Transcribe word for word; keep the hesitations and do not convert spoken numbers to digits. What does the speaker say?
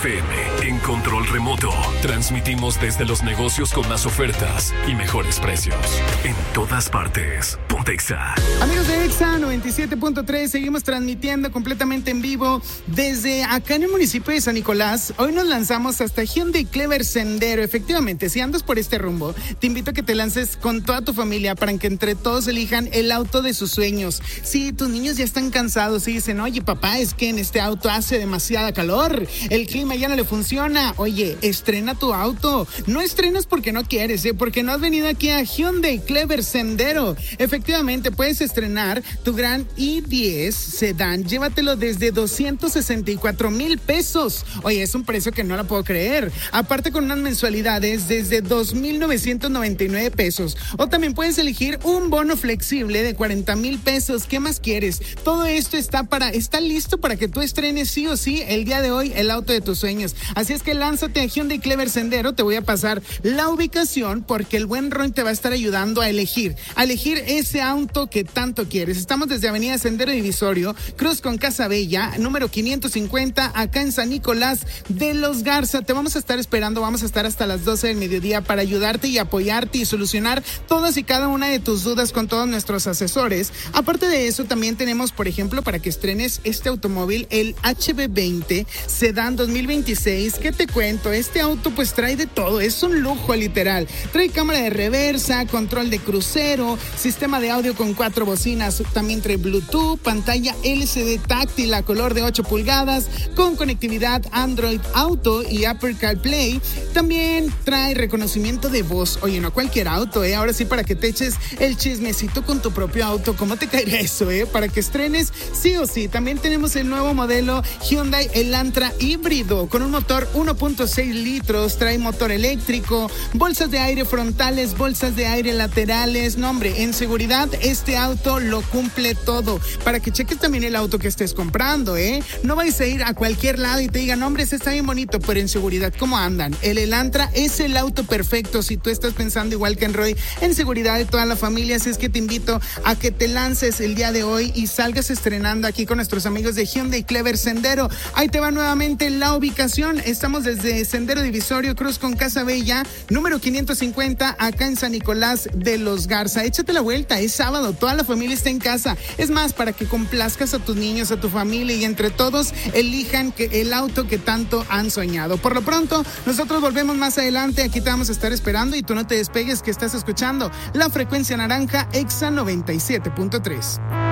F M, en control remoto. Transmitimos desde los negocios con más ofertas y mejores precios. En todas partes. Ponte Exa. Amigos de Exa noventa y siete punto tres, seguimos transmitiendo completamente en vivo desde acá en el municipio de San Nicolás. Hoy nos lanzamos hasta Hyundai Clever Sendero. Efectivamente, si andas por este rumbo, te invito a que te lances con toda tu familia para que entre todos elijan el auto de sus sueños. Si tus niños ya están cansados y dicen, oye papá, es que en este auto hace demasiada calor, el clima ya no le funciona. Oye, estrena tu auto. No estrenas porque no quieres, ¿eh? Porque no has venido aquí a Hyundai Clever Sendero. Efectivamente, puedes estrenar tu gran i diez sedán. Llévatelo desde doscientos sesenta y cuatro mil pesos. Oye, es un precio que no la puedo creer. Aparte, con unas mensualidades desde dos mil novecientos noventa y nueve pesos. O también puedes elegir un bono flexible de cuarenta mil pesos. ¿Qué más quieres? Todo esto está para, está listo para que tú estrenes sí o sí el día de hoy el auto de tus sueños. Así es que lánzate a Hyundai Clever Sendero. Te voy a pasar la ubicación porque el buen Roy te va a estar ayudando a elegir, a elegir ese auto que tanto quieres. Estamos desde Avenida Sendero Divisorio, Cruz con Casa Bella, número quinientos cincuenta, acá en San Nicolás de los Garza. Te vamos a estar esperando, vamos a estar hasta las doce del mediodía para ayudarte y apoyarte y solucionar todas y cada una de tus dudas con todos nuestros asesores. Aparte de eso, también tenemos, por ejemplo, para que estrenes este automóvil, el H B veinte Sedán dos mil veintiséis. ¿Qué te cuento? Este auto pues trae de todo, es un lujo literal. Trae cámara de reversa, control de crucero, sistema de audio con cuatro bocinas, también trae Bluetooth, pantalla L C D táctil a color de ocho pulgadas, con conectividad Android Auto y Apple CarPlay. También trae reconocimiento de voz. Oye, no cualquier auto, ¿eh? Ahora sí, para que te eches el chismecito con tu propio auto. ¿Cómo te caería eso, eh? Para que estrenes sí o sí. También tenemos el nuevo modelo Hyundai Elantra híbrido con un motor uno punto seis litros, trae motor eléctrico, bolsas de aire frontales, bolsas de aire laterales. No, hombre, en seguridad este auto lo cumple todo. Para que cheques también el auto que estés comprando, ¿eh? No vais a ir a cualquier lado y te digan, hombre, ese está bien bonito, pero en seguridad, ¿cómo andan? El Elantra es el auto perfecto si tú estás pensando igual que en Roy, en seguridad de toda la familia. Así es que te invito a que te lances el día de hoy y salgas estrenando aquí con nuestros amigos de Hyundai Clever Sendero. Ahí te va nuevamente la ubicación. Estamos desde Sendero Divisorio, Cruz con Casa Bella, número quinientos cincuenta, acá en San Nicolás de los Garza. Échate la vuelta, es sábado, toda la familia está en casa. Es más, para que complazcas a tus niños, a tu familia y entre todos elijan que el auto que tanto han soñado. Por lo pronto, nosotros volvemos más adelante. Aquí te vamos a estar esperando y tú no te despegues, que estás escuchando la frecuencia naranja Exa noventa y siete punto tres.